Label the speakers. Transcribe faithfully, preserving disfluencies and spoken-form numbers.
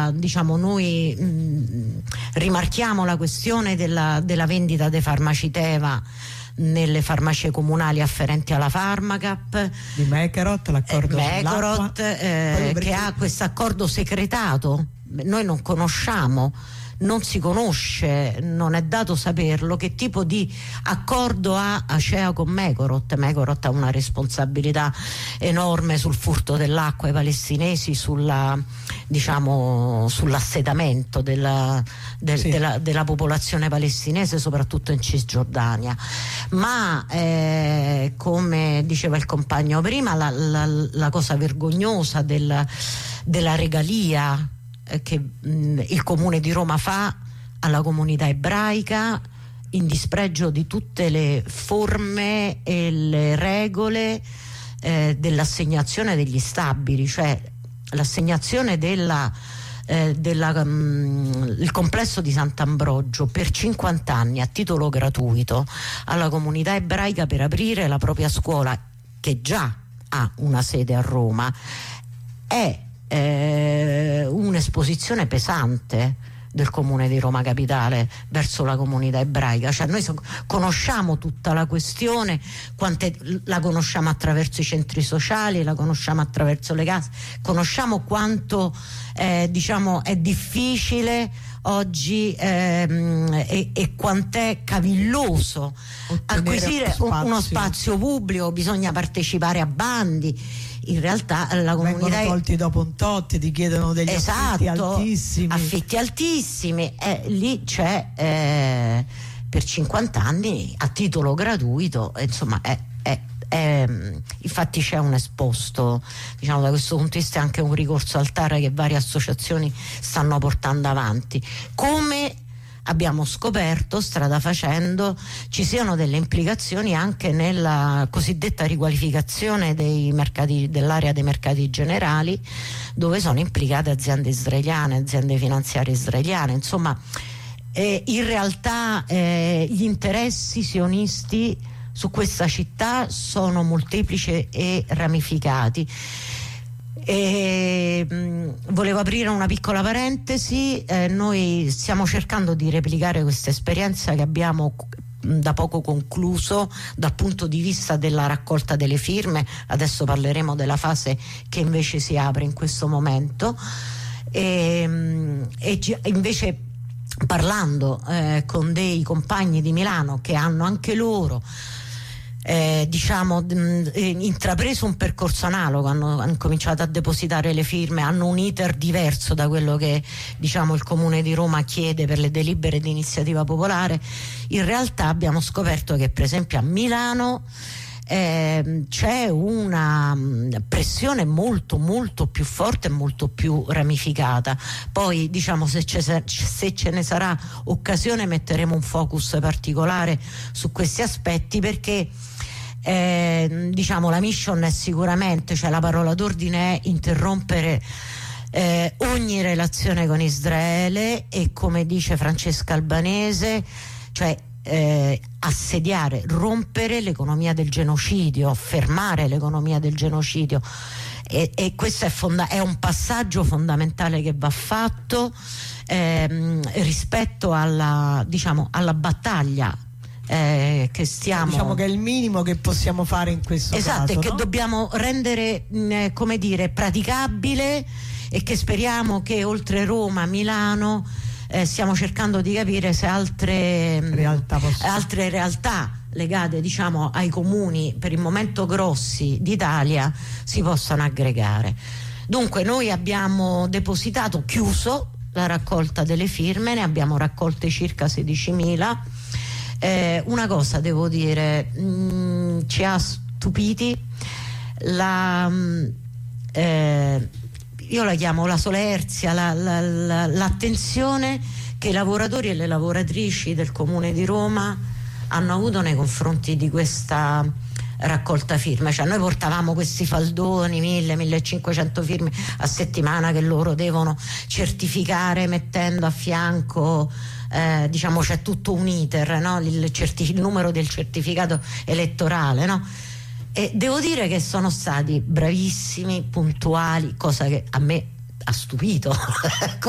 Speaker 1: la, diciamo, noi mh, rimarchiamo la questione della, della vendita dei farmaci Teva nelle farmacie comunali afferenti alla Pharmacap
Speaker 2: di Mekerot, l'accordo
Speaker 1: eh, Mekerot eh, che ha questo accordo segretato. Noi non conosciamo, non si conosce, non è dato saperlo, che tipo di accordo ha Acea con Mekerot. Mekerot ha una responsabilità enorme sul furto dell'acqua ai palestinesi, sulla, diciamo, sull'assetamento della, del,
Speaker 2: sì.
Speaker 1: della, della popolazione palestinese, soprattutto in Cisgiordania. Ma eh, come diceva il compagno prima, la, la, la cosa vergognosa del, della regalia che mh, il Comune di Roma fa alla comunità ebraica, in dispregio di tutte le forme e le regole eh, dell'assegnazione degli stabili, cioè l'assegnazione della, eh, della mh, il complesso di Sant'Ambrogio per cinquanta anni a titolo gratuito alla comunità ebraica per aprire la propria scuola, che già ha una sede a Roma, è Eh, un'esposizione pesante del Comune di Roma Capitale verso la comunità ebraica. Cioè noi so, conosciamo tutta la questione, quante, la conosciamo attraverso i centri sociali, la conosciamo attraverso le case, conosciamo quanto eh, diciamo è difficile oggi ehm, e, e quant'è cavilloso ottenere acquisire spazio. uno spazio pubblico, bisogna partecipare a bandi. In realtà la comunità
Speaker 2: vengono tolti dopo un tot, ti chiedono degli
Speaker 1: esatto,
Speaker 2: affitti altissimi
Speaker 1: affitti altissimi e lì c'è eh, per cinquanta anni a titolo gratuito, insomma è, è, è, infatti c'è un esposto, diciamo, da questo punto di vista, anche un ricorso al TAR che varie associazioni stanno portando avanti. Come abbiamo scoperto strada facendo ci siano delle implicazioni anche nella cosiddetta riqualificazione dei mercati, dell'area dei mercati generali, dove sono implicate aziende israeliane, aziende finanziarie israeliane. Insomma, eh, in realtà eh, gli interessi sionisti su questa città sono molteplici e ramificati. E, mh, volevo aprire una piccola parentesi. Eh, noi stiamo cercando di replicare questa esperienza che abbiamo mh, da poco concluso dal punto di vista della raccolta delle firme. Adesso parleremo della fase che invece si apre in questo momento e, mh, e ci, invece parlando eh, con dei compagni di Milano che hanno anche loro Eh, diciamo mh, intrapreso un percorso analogo, hanno, hanno cominciato a depositare le firme, hanno un iter diverso da quello che, diciamo, il Comune di Roma chiede per le delibere di iniziativa popolare. In realtà abbiamo scoperto che per esempio a Milano eh, c'è una pressione molto molto più forte e molto più ramificata. Poi, diciamo, se, se ce ne sarà occasione metteremo un focus particolare su questi aspetti, perché Eh, diciamo la mission è sicuramente, cioè la parola d'ordine è interrompere eh, ogni relazione con Israele e, come dice Francesca Albanese, cioè eh, assediare, rompere l'economia del genocidio, fermare l'economia del genocidio e, e questo è, fonda- è un passaggio fondamentale che va fatto ehm, rispetto alla, diciamo, alla battaglia Eh, che stiamo,
Speaker 2: diciamo che è il minimo che possiamo fare in questo
Speaker 1: esatto,
Speaker 2: caso,
Speaker 1: e che
Speaker 2: no?
Speaker 1: dobbiamo rendere mh, come dire praticabile, e che speriamo che oltre Roma, Milano eh, stiamo cercando di capire se altre
Speaker 2: realtà,
Speaker 1: mh, altre realtà legate, diciamo, ai comuni per il momento grossi d'Italia si possano aggregare. Dunque noi abbiamo depositato, chiuso la raccolta delle firme, ne abbiamo raccolte circa sedicimila. Eh, una cosa devo dire, mh, ci ha stupiti la, mh, eh, io la chiamo la solerzia, la, la, la, l'attenzione che i lavoratori e le lavoratrici del Comune di Roma hanno avuto nei confronti di questa raccolta firme. Cioè noi portavamo questi faldoni, mille, millecinquecento firme a settimana che loro devono certificare mettendo a fianco Eh, diciamo c'è tutto un iter, no? il, certi- il numero del certificato elettorale, no? E devo dire che sono stati bravissimi, puntuali, cosa che a me ha stupito